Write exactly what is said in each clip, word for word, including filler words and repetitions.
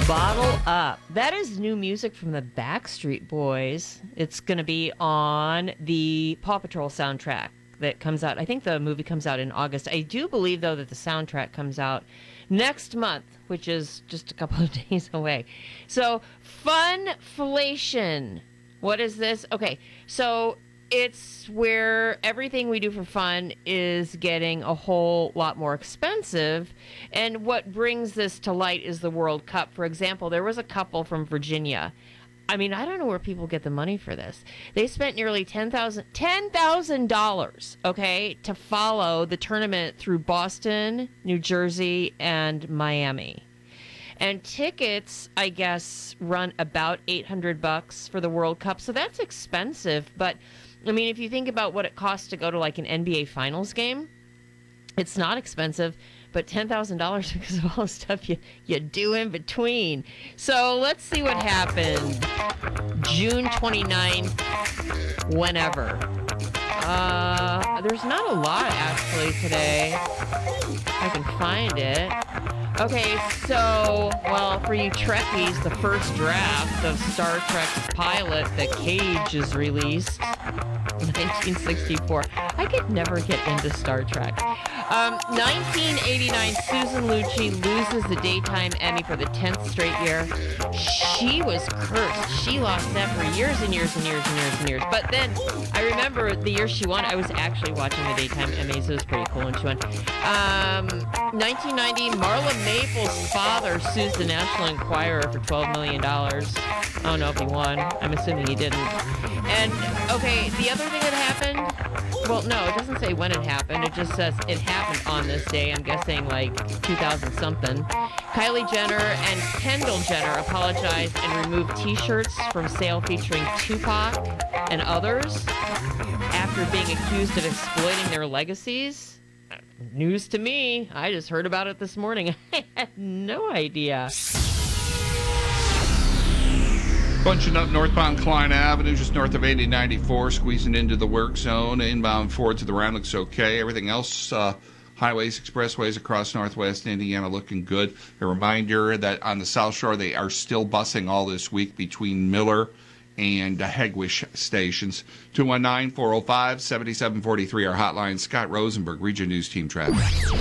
Bottle Up. That is new music from the Backstreet Boys. It's going to be on the Paw Patrol soundtrack that comes out. I think the movie comes out in August. I do believe, though, that the soundtrack comes out next month, which is just a couple of days away. So, Funflation. What is this? Okay, so it's where everything we do for fun is getting a whole lot more expensive. And what brings this to light is the World Cup. For example, there was a couple from Virginia. I mean, I don't know where people get the money for this. They spent nearly ten thousand dollars, ten thousand dollars, okay, to follow the tournament through Boston, New Jersey, and Miami. And tickets, I guess, run about eight hundred bucks for the World Cup. So that's expensive. But, I mean, if you think about what it costs to go to, like, an N B A Finals game, it's not expensive. But ten thousand dollars because of all the stuff you, you do in between. So let's see what happened. June twenty-ninth, whenever. Uh, there's not a lot, actually, today. I can find it. Okay, so, well, for you Trekkies, the first draft of Star Trek's pilot, The Cage, is released. nineteen sixty-four. I could never get into Star Trek. Um, nineteen eighty-nine, Susan Lucci loses the Daytime Emmy for the tenth straight year. She was cursed. She lost that for years and years and years and years and years. But then, I remember the year she won, I was actually watching the Daytime Emmys. It was pretty cool when she won. Um, nineteen ninety, Marla Maples' father sues the National Enquirer for twelve million dollars. I don't know if he won. I'm assuming he didn't. And, okay, the other thing that happened, well, no, it doesn't say when it happened. It just says it happened on this day. I'm guessing like two thousand something. Kylie Jenner and Kendall Jenner apologized and removed T-shirts from sale featuring Tupac and others after being accused of exploiting their legacies. News to me. I just heard about it this morning. I had no idea. Bunching up northbound Klein Avenue, just north of eighty ninety-four, squeezing into the work zone. Inbound forward to the round looks okay. Everything else, uh, highways, expressways across northwest Indiana looking good. A reminder that on the South Shore, they are still busing all this week between Miller and uh, Hegwish stations. two one nine, four oh five, seven seven four three, our hotline. Scott Rosenberg, Region News Team Traffic.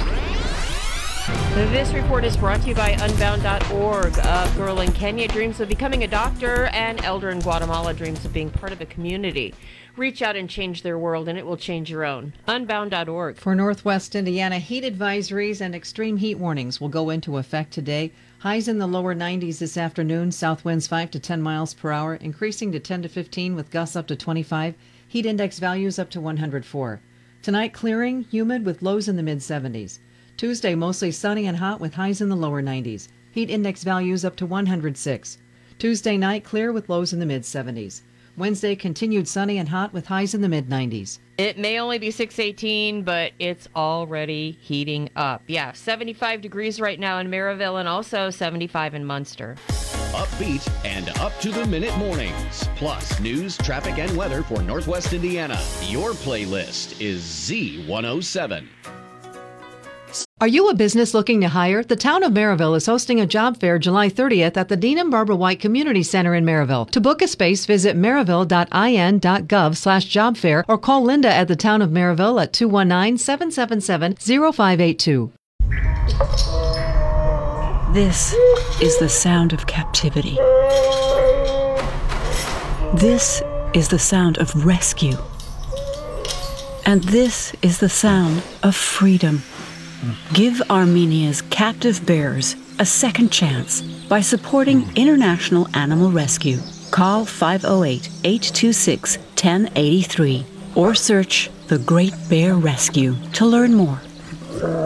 This report is brought to you by Unbound dot org. A girl in Kenya dreams of becoming a doctor, and elder in Guatemala dreams of being part of a community. Reach out and change their world, and it will change your own. Unbound dot org. For Northwest Indiana, heat advisories and extreme heat warnings will go into effect today. Highs in the lower nineties this afternoon. South winds five to ten miles per hour, increasing to ten to fifteen with gusts up to twenty-five. Heat index values up to one hundred four. Tonight, clearing, humid with lows in the mid seventies. Tuesday, mostly sunny and hot with highs in the lower nineties. Heat index values up to one hundred six. Tuesday night, clear with lows in the mid seventies. Wednesday, continued sunny and hot with highs in the mid nineties. It may only be six eighteen, but it's already heating up. Yeah, seventy-five degrees right now in Maryville and also seventy-five in Munster. Upbeat and up-to-the-minute mornings. Plus news, traffic, and weather for Northwest Indiana. Your playlist is Z one oh seven. Are you a business looking to hire? The town of Maryville is hosting a job fair July thirtieth at the Dean and Barbara White Community Center in Maryville. To book a space, visit maryville dot I N dot gov slash job fair or call Linda at the town of Maryville at two one nine, seven seven seven, zero five eight two. This is the sound of captivity. This is the sound of rescue. And this is the sound of freedom. Give Armenia's captive bears a second chance by supporting International Animal Rescue. Call five oh eight, eight two six, one oh eight three or search The Great Bear Rescue to learn more.